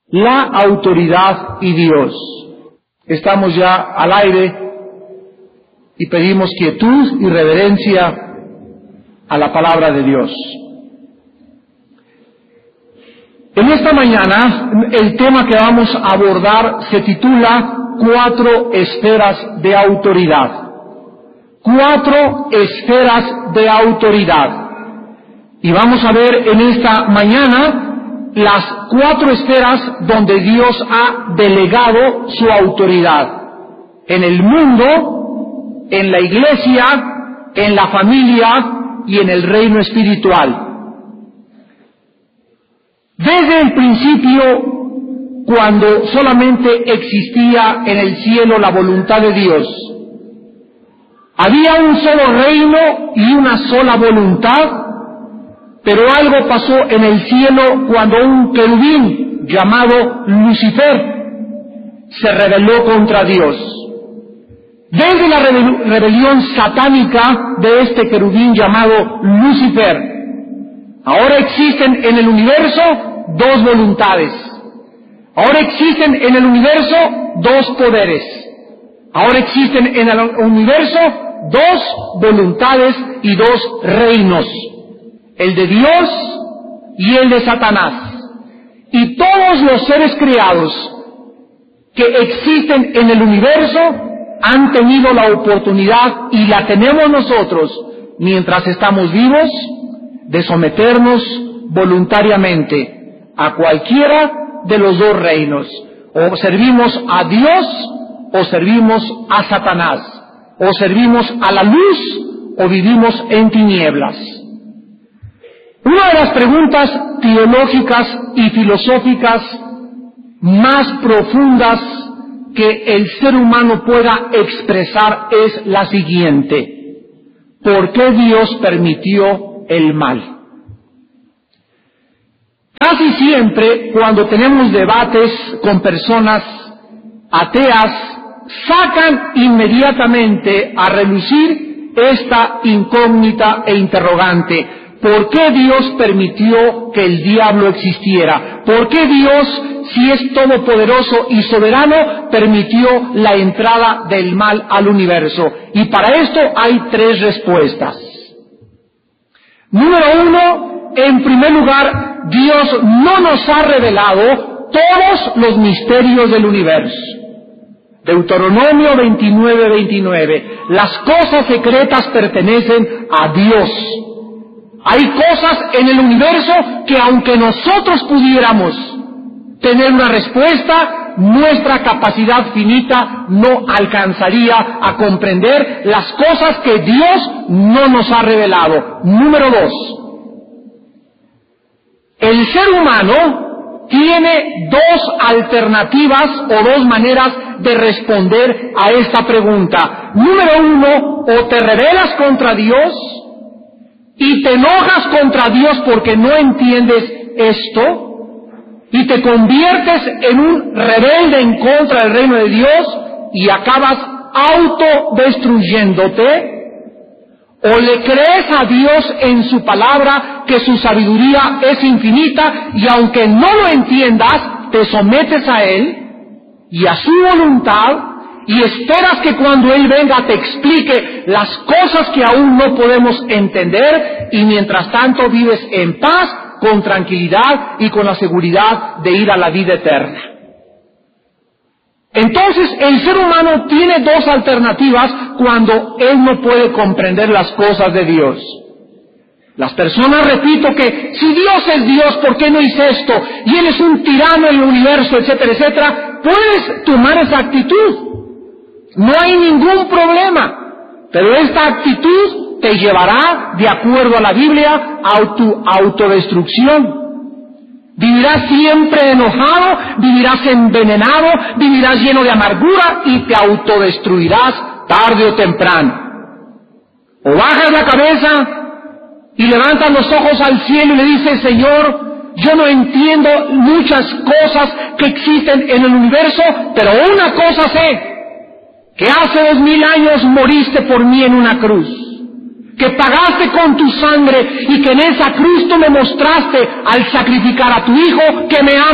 la autoridad y Dios. Estamos ya al aire y pedimos quietud y reverencia a la palabra de Dios. En esta mañana, el tema que vamos a abordar se titula 4 esferas de autoridad. 4 esferas de autoridad. Y vamos a ver en esta mañana las 4 esferas donde Dios ha delegado su autoridad. En el mundo, en la iglesia, en la familia y en el reino espiritual. Desde el principio, cuando solamente existía en el cielo la voluntad de Dios, había un solo reino y una sola voluntad, pero algo pasó en el cielo cuando un querubín llamado Lucifer se rebeló contra Dios. Desde la rebelión satánica de este querubín llamado Lucifer, ahora existen en el universo 2 voluntades. Ahora existen en el universo 2 poderes. Ahora existen en el universo 2 voluntades y 2 reinos. El de Dios y el de Satanás. Y todos los seres creados que existen en el universo han tenido la oportunidad, y la tenemos nosotros, mientras estamos vivos, de someternos voluntariamente a cualquiera de los 2 reinos. O servimos a Dios o servimos a Satanás. O servimos a la luz o vivimos en tinieblas. Una de las preguntas teológicas y filosóficas más profundas que el ser humano pueda expresar es la siguiente: ¿por qué Dios permitió el mal? Casi siempre, cuando tenemos debates con personas ateas, sacan inmediatamente a relucir esta incógnita e interrogante: ¿por qué Dios permitió que el diablo existiera? ¿Por qué Dios, si es todopoderoso y soberano, permitió la entrada del mal al universo? Y para esto hay 3 respuestas. Número 1, en primer lugar, Dios no nos ha revelado todos los misterios del universo. Deuteronomio 29:29. Las cosas secretas pertenecen a Dios. Hay cosas en el universo que, aunque nosotros pudiéramos tener una respuesta, nuestra capacidad finita no alcanzaría a comprender las cosas que Dios no nos ha revelado. Número 2. El ser humano tiene 2 alternativas o 2 maneras de responder a esta pregunta. Número 1, o te rebelas contra Dios y te enojas contra Dios porque no entiendes esto, y te conviertes en un rebelde en contra del reino de Dios y acabas autodestruyéndote. O le crees a Dios en su palabra, que su sabiduría es infinita, y aunque no lo entiendas, te sometes a Él y a su voluntad, y esperas que cuando Él venga te explique las cosas que aún no podemos entender, y mientras tanto vives en paz, con tranquilidad y con la seguridad de ir a la vida eterna. Entonces, el ser humano tiene 2 alternativas cuando él no puede comprender las cosas de Dios. Las personas, repito, que si Dios es Dios, ¿por qué no hice esto? Y Él es un tirano en el universo, etcétera, etcétera. Puedes tomar esa actitud. No hay ningún problema. Pero esta actitud te llevará, de acuerdo a la Biblia, a tu autodestrucción. Vivirás siempre enojado, vivirás envenenado, vivirás lleno de amargura y te autodestruirás tarde o temprano. O bajas la cabeza y levantas los ojos al cielo y le dices: Señor, yo no entiendo muchas cosas que existen en el universo, pero una cosa sé, que hace 2000 años moriste por mí en una cruz, que pagaste con tu sangre y que en esa cruz tú me mostraste al sacrificar a tu Hijo que me amas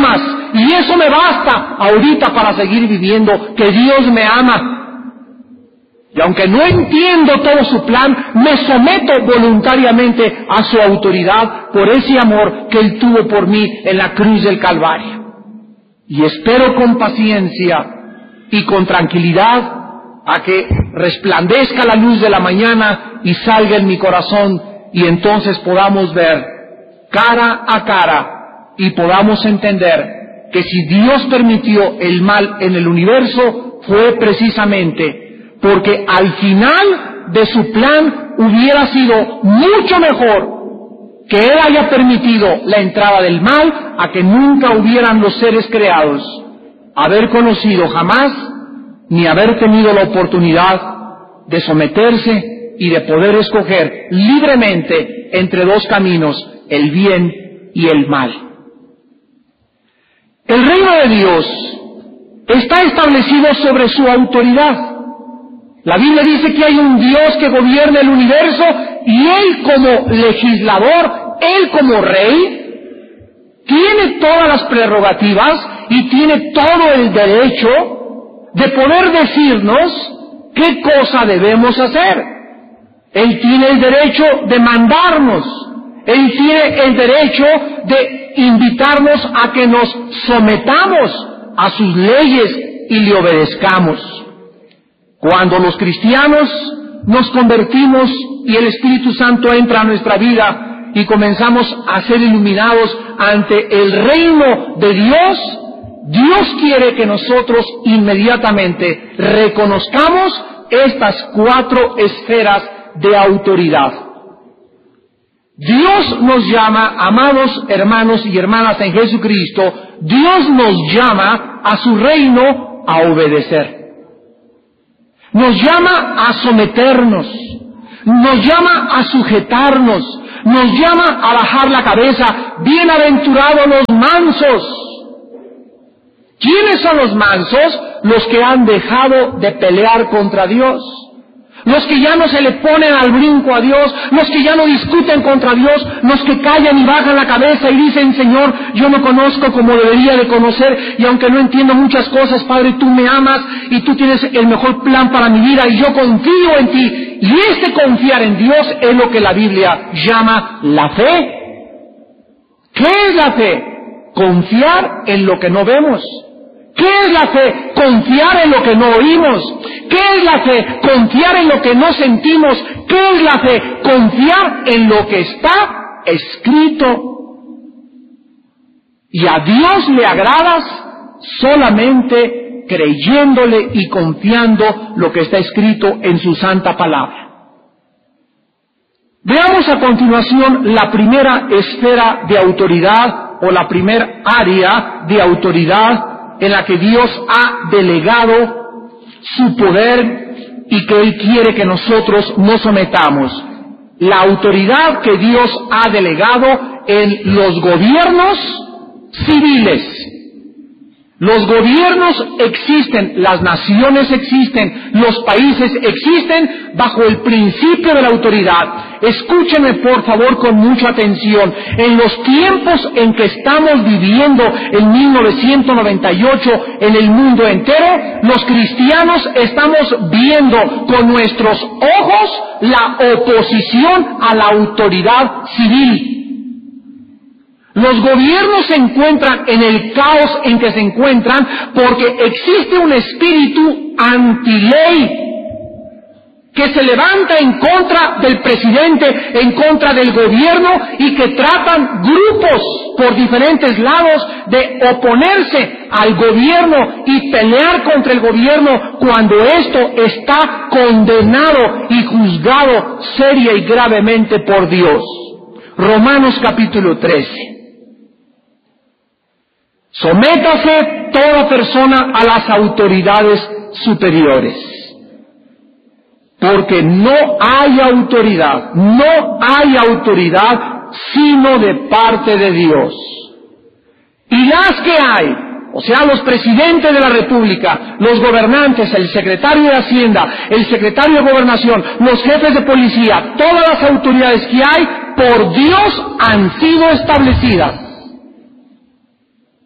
y eso me basta ahorita para seguir viviendo, que Dios me ama. Y aunque no entiendo todo su plan, me someto voluntariamente a su autoridad por ese amor que Él tuvo por mí en la cruz del Calvario. Y espero con paciencia y con tranquilidad a que resplandezca la luz de la mañana y salga en mi corazón, y entonces podamos ver cara a cara y podamos entender que si Dios permitió el mal en el universo fue precisamente porque al final de su plan hubiera sido mucho mejor que Él haya permitido la entrada del mal a que nunca hubieran los seres creados haber conocido jamás ni haber tenido la oportunidad de someterse y de poder escoger libremente entre dos caminos, el bien y el mal. El reino de Dios está establecido sobre su autoridad. La Biblia dice que hay un Dios que gobierna el universo y Él como legislador, Él como rey, tiene todas las prerrogativas y tiene todo el derecho de poder decirnos qué cosa debemos hacer. Él tiene el derecho de mandarnos, Él tiene el derecho de invitarnos a que nos sometamos a sus leyes y le obedezcamos. Cuando los cristianos nos convertimos y el Espíritu Santo entra a nuestra vida y comenzamos a ser iluminados ante el reino de Dios, Dios quiere que nosotros inmediatamente reconozcamos estas 4 esferas de autoridad. Dios nos llama, amados hermanos y hermanas en Jesucristo, Dios nos llama a su reino a obedecer. Nos llama a someternos, nos llama a sujetarnos, nos llama a bajar la cabeza. Bienaventurados los mansos. ¿Quiénes son los mansos? Los que han dejado de pelear contra Dios, los que ya no se le ponen al brinco a Dios, los que ya no discuten contra Dios, los que callan y bajan la cabeza y dicen: Señor, yo no conozco como debería de conocer, y aunque no entiendo muchas cosas, Padre, tú me amas y tú tienes el mejor plan para mi vida y yo confío en ti. Y este confiar en Dios es lo que la Biblia llama la fe. ¿Qué es la fe? Confiar en lo que no vemos. ¿Qué es la fe? Confiar en lo que no oímos. ¿Qué es la fe? Confiar en lo que no sentimos. ¿Qué es la fe? Confiar en lo que está escrito. Y a Dios le agradas solamente creyéndole y confiando lo que está escrito en su santa palabra. Veamos a continuación la primera esfera de autoridad o la primera área de autoridad en la que Dios ha delegado su poder y que Él quiere que nosotros nos sometamos. La autoridad que Dios ha delegado en los gobiernos civiles. Los gobiernos existen, las naciones existen, los países existen bajo el principio de la autoridad. Escúchenme por favor con mucha atención. En los tiempos en que estamos viviendo en 1998 en el mundo entero, los cristianos estamos viendo con nuestros ojos la oposición a la autoridad civil. Los gobiernos se encuentran en el caos en que se encuentran porque existe un espíritu antiley que se levanta en contra del presidente, en contra del gobierno, y que tratan grupos por diferentes lados de oponerse al gobierno y pelear contra el gobierno cuando esto está condenado y juzgado seria y gravemente por Dios. Romanos capítulo 13. Sométase toda persona a las autoridades superiores, porque no hay autoridad sino de parte de Dios. Y las que hay, o sea, los presidentes de la República, los gobernantes, el secretario de Hacienda, el secretario de Gobernación, los jefes de policía, todas las autoridades que hay, por Dios han sido establecidas.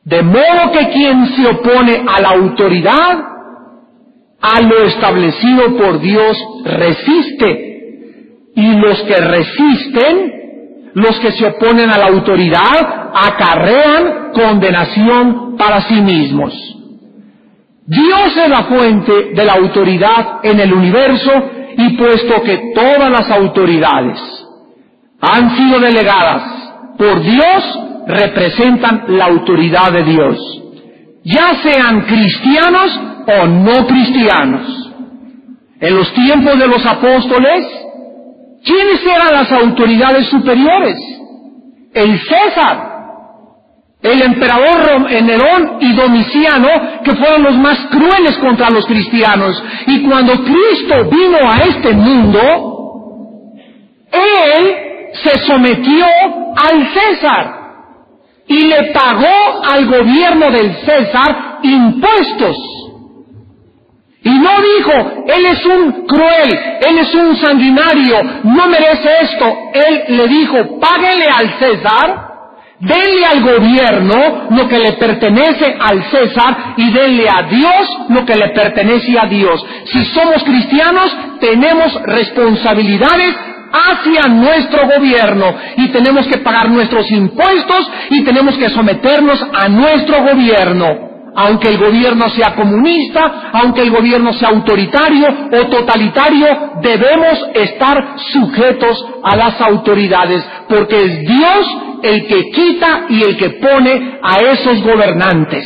De modo que quien se opone a la autoridad, a lo establecido por Dios, resiste. Y los que resisten, los que se oponen a la autoridad, acarrean condenación para sí mismos. Dios es la fuente de la autoridad en el universo, y puesto que todas las autoridades han sido delegadas por Dios, representan la autoridad de Dios, ya sean cristianos o no cristianos. En los tiempos de los apóstoles, ¿quiénes eran las autoridades superiores? El César, el emperador Nerón y Domiciano, que fueron los más crueles contra los cristianos. Y cuando Cristo vino a este mundo, Él se sometió al César y le pagó al gobierno del César impuestos. Y no dijo, Él es un cruel, Él es un sanguinario, no merece esto. Él le dijo, páguele al César, denle al gobierno lo que le pertenece al César y denle a Dios lo que le pertenece a Dios. Si somos cristianos, tenemos responsabilidades hacia nuestro gobierno y tenemos que pagar nuestros impuestos y tenemos que someternos a nuestro gobierno. Aunque el gobierno sea comunista, aunque el gobierno sea autoritario o totalitario, debemos estar sujetos a las autoridades, porque es Dios el que quita y el que pone a esos gobernantes.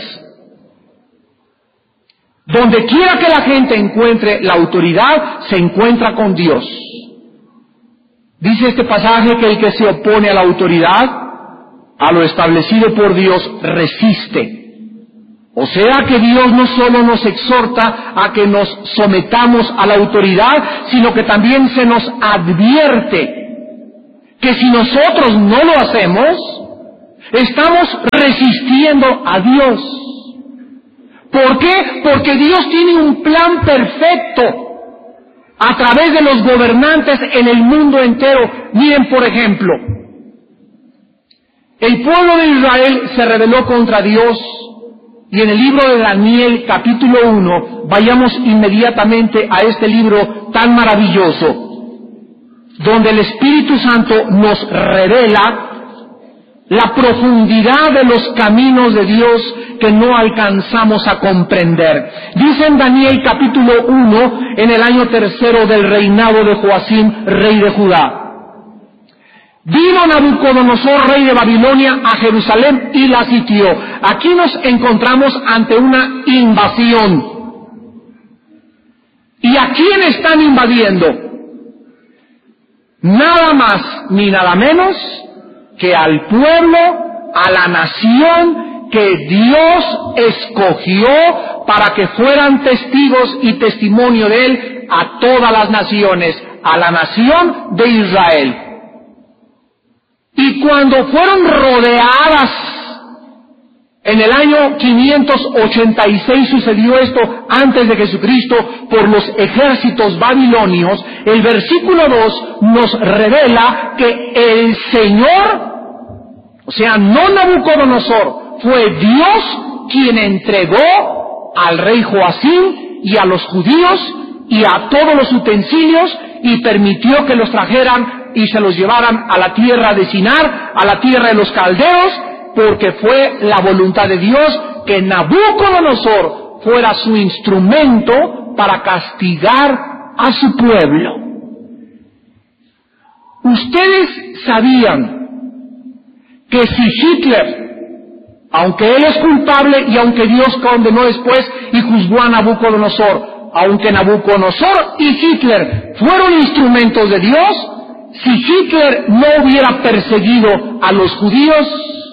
Donde quiera que la gente encuentre la autoridad, se encuentra con Dios. Dice este pasaje que el que se opone a la autoridad, a lo establecido por Dios, resiste. O sea que Dios no solo nos exhorta a que nos sometamos a la autoridad, sino que también se nos advierte que si nosotros no lo hacemos, estamos resistiendo a Dios. ¿Por qué? Porque Dios tiene un plan perfecto a través de los gobernantes en el mundo entero. Miren, por ejemplo, el pueblo de Israel se rebeló contra Dios. Y en el libro de Daniel, capítulo 1, vayamos inmediatamente a este libro tan maravilloso, donde el Espíritu Santo nos revela la profundidad de los caminos de Dios que no alcanzamos a comprender. Dice en Daniel, capítulo 1, en el año 3 del reinado de Joacim, rey de Judá. Vino Nabucodonosor, rey de Babilonia, a Jerusalén y la sitió. Aquí nos encontramos ante una invasión. ¿Y a quién están invadiendo? Nada más ni nada menos que al pueblo, a la nación que Dios escogió para que fueran testigos y testimonio de Él a todas las naciones, a la nación de Israel. Y cuando fueron rodeadas, en el año 586 sucedió esto antes de Jesucristo, por los ejércitos babilonios, el versículo 2 nos revela que el Señor, o sea, no Nabucodonosor, fue Dios quien entregó al rey Joacim y a los judíos y a todos los utensilios y permitió que los trajeran y se los llevaran a la tierra de Sinar, a la tierra de los caldeos, porque fue la voluntad de Dios que Nabucodonosor fuera su instrumento para castigar a su pueblo. Ustedes sabían que si Hitler, aunque él es culpable y aunque Dios condenó después y juzgó a Nabucodonosor, aunque Nabucodonosor y Hitler fueron instrumentos de Dios, si Hitler no hubiera perseguido a los judíos,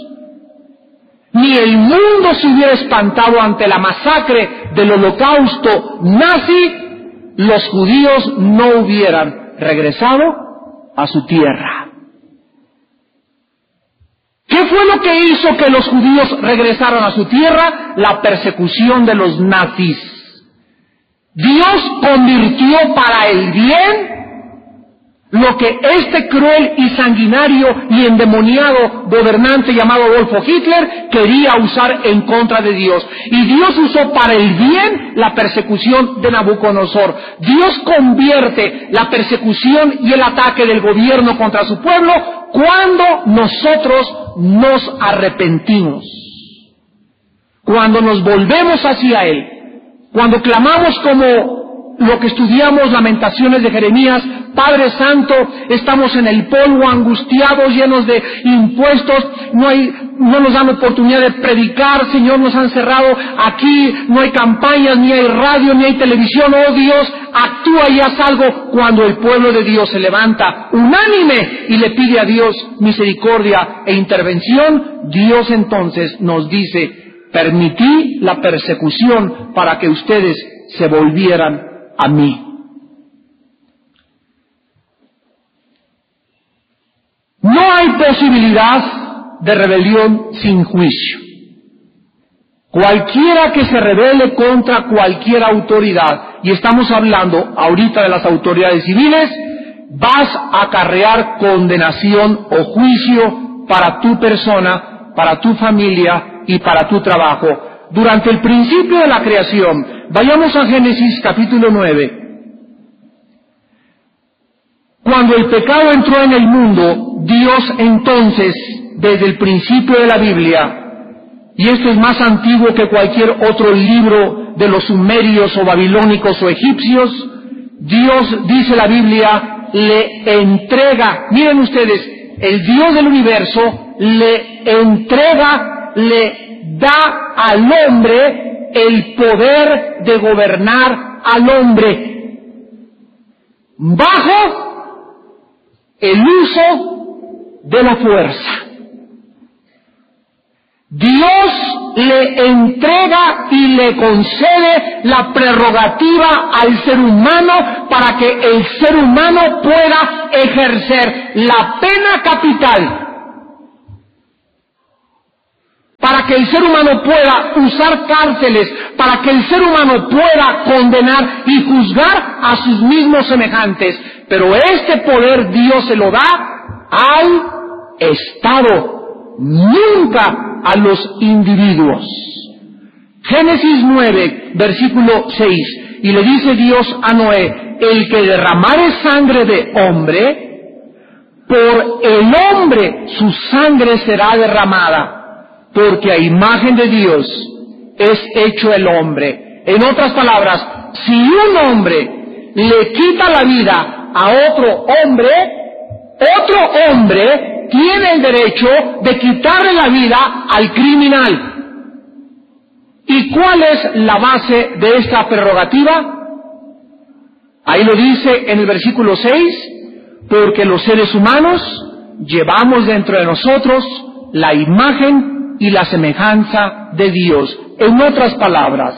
ni el mundo se hubiera espantado ante la masacre del holocausto nazi, los judíos no hubieran regresado a su tierra. ¿Qué fue lo que hizo que los judíos regresaran a su tierra? La persecución de los nazis. Dios convirtió para el bien lo que este cruel y sanguinario y endemoniado gobernante llamado Adolfo Hitler quería usar en contra de Dios. Y Dios usó para el bien la persecución de Nabucodonosor. Dios convierte la persecución y el ataque del gobierno contra su pueblo cuando nosotros nos arrepentimos, cuando nos volvemos hacia Él, cuando clamamos como lo que estudiamos, Lamentaciones de Jeremías: Padre Santo, estamos en el polvo, angustiados, llenos de impuestos, no nos dan oportunidad de predicar, Señor, nos han cerrado aquí, no hay campañas, ni hay radio, ni hay televisión. Oh Dios, actúa y haz algo. Cuando el pueblo de Dios se levanta unánime y le pide a Dios misericordia e intervención, Dios entonces nos dice: permití la persecución para que ustedes se volvieran a mí. No hay posibilidad de rebelión sin juicio. Cualquiera que se rebele contra cualquier autoridad, y estamos hablando ahorita de las autoridades civiles, vas a acarrear condenación o juicio para tu persona, para tu familia y para tu trabajo. Durante el principio de la creación, vayamos a Génesis capítulo 9. Cuando el pecado entró en el mundo, Dios entonces, desde el principio de la Biblia, y esto es más antiguo que cualquier otro libro de los sumerios o babilónicos o egipcios, Dios, dice la Biblia, le entrega, miren ustedes, el Dios del universo le entrega, le da al hombre el poder de gobernar al hombre bajo el uso de la fuerza. Dios le entrega y le concede la prerrogativa al ser humano para que el ser humano pueda ejercer la pena capital, para que el ser humano pueda usar cárceles, para que el ser humano pueda condenar y juzgar a sus mismos semejantes. Pero este poder Dios se lo da al Estado, nunca a los individuos. Génesis 9, versículo 6, y le dice Dios a Noé: el que derramare sangre de hombre, por el hombre su sangre será derramada, porque a imagen de Dios es hecho el hombre. En otras palabras, si un hombre le quita la vida a otro hombre tiene el derecho de quitarle la vida al criminal. ¿Y cuál es la base de esta prerrogativa? Ahí lo dice en el versículo 6, porque los seres humanos llevamos dentro de nosotros la imagen y la semejanza de Dios. En otras palabras,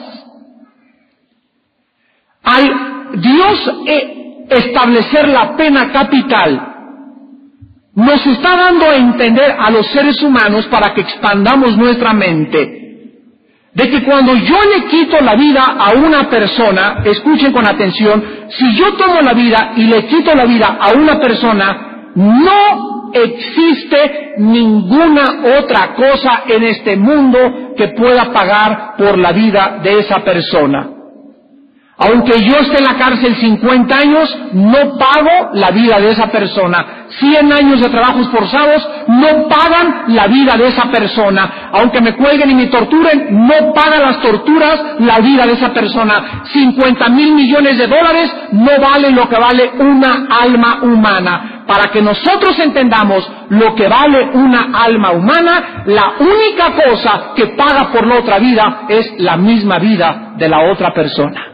al Dios establecer la pena capital, nos está dando a entender a los seres humanos, para que expandamos nuestra mente, de que cuando yo le quito la vida a una persona, escuchen con atención, si yo tomo la vida y le quito la vida a una persona, no existe ninguna otra cosa en este mundo que pueda pagar por la vida de esa persona. Aunque yo esté en la cárcel 50 años, no pago la vida de esa persona. 100 años de trabajos forzados no pagan la vida de esa persona. Aunque me cuelguen y me torturen, no pagan las torturas la vida de esa persona. 50,000 millones de dólares no vale lo que vale una alma humana. Para que nosotros entendamos lo que vale una alma humana, la única cosa que paga por la otra vida es la misma vida de la otra persona.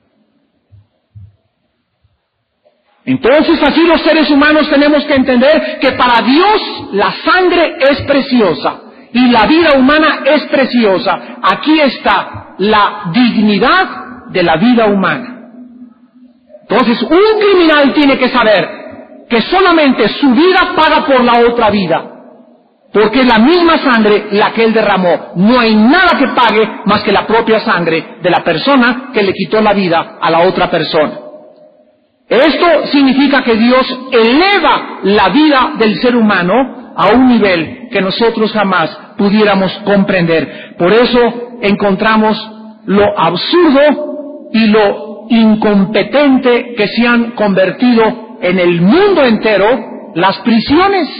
Entonces, así los seres humanos tenemos que entender que para Dios la sangre es preciosa y la vida humana es preciosa. Aquí está la dignidad de la vida humana. Entonces, un criminal tiene que saber que solamente su vida paga por la otra vida, porque es la misma sangre la que él derramó. No hay nada que pague más que la propia sangre de la persona que le quitó la vida a la otra persona. Esto significa que Dios eleva la vida del ser humano a un nivel que nosotros jamás pudiéramos comprender. Por eso encontramos lo absurdo y lo incompetente que se han convertido en el mundo entero las prisiones.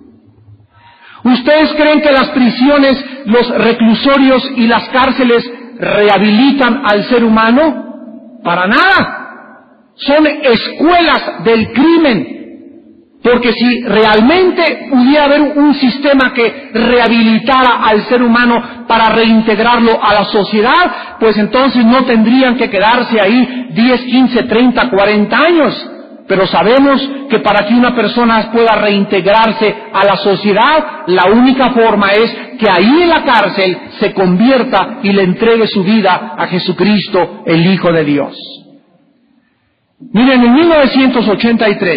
¿Ustedes creen que las prisiones, los reclusorios y las cárceles rehabilitan al ser humano? Para nada. Son escuelas del crimen. Porque si realmente pudiera haber un sistema que rehabilitara al ser humano para reintegrarlo a la sociedad, pues entonces no tendrían que quedarse ahí 10, 15, 30, 40 años. Pero sabemos que para que una persona pueda reintegrarse a la sociedad, la única forma es que ahí en la cárcel se convierta y le entregue su vida a Jesucristo, el Hijo de Dios. Miren, en 1983,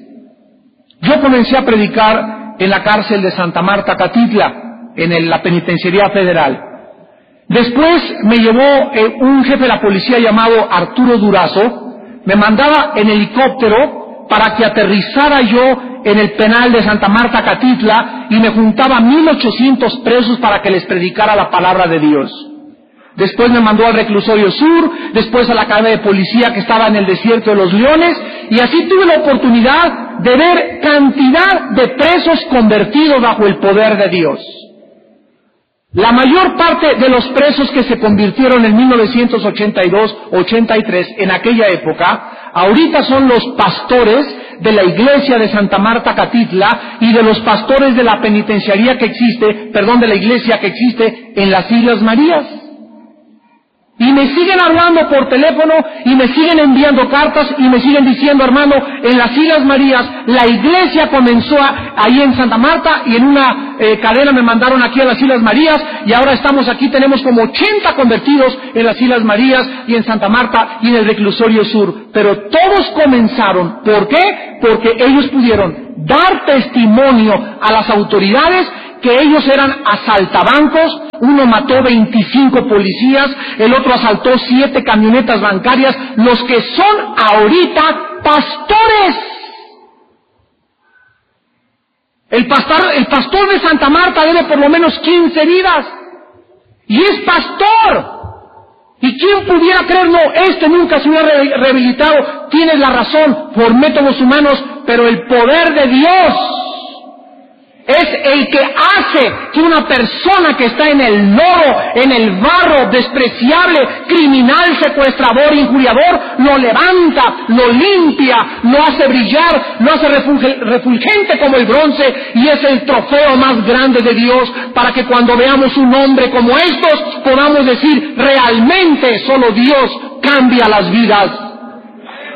yo comencé a predicar en la cárcel de Santa Marta, Catitla, en la penitenciaría federal. Después me llevó un jefe de la policía llamado Arturo Durazo, me mandaba en helicóptero para que aterrizara yo en el penal de Santa Marta, Catitla, y me juntaba 1,800 presos para que les predicara la palabra de Dios. Después me mandó al reclusorio sur, después a la academia de policía que estaba en el desierto de los Leones, y así tuve la oportunidad de ver cantidad de presos convertidos bajo el poder de Dios. La mayor parte de los presos que se convirtieron en 1982-83, en aquella época, ahorita son los pastores de la iglesia de Santa Marta, Catitla, y de los pastores de la penitenciaría que existe, de la iglesia que existe en las Islas Marías. Y me siguen hablando por teléfono, y me siguen enviando cartas, y me siguen diciendo, hermano, en las Islas Marías, la iglesia comenzó ahí en Santa Marta, y en una cadena me mandaron aquí a las Islas Marías, y ahora estamos aquí, tenemos como 80 convertidos en las Islas Marías, y en Santa Marta, y en el reclusorio sur. Pero todos comenzaron, ¿por qué? Porque ellos pudieron dar testimonio a las autoridades que ellos eran asaltabancos. Uno mató 25 policías, el otro asaltó 7 camionetas bancarias, los que son ahorita pastores. El pastor de Santa Marta debe por lo menos 15 vidas, y es pastor. ¿Y quién pudiera creer? No, este nunca se hubiera rehabilitado. Tienes la razón, por métodos humanos, pero el poder de Dios es el que hace que una persona que está en el lodo, en el barro, despreciable, criminal, secuestrador, injuriador, lo levanta, lo limpia, lo hace brillar, lo hace refulgente como el bronce, y es el trofeo más grande de Dios, para que cuando veamos un hombre como estos, podamos decir, realmente solo Dios cambia las vidas.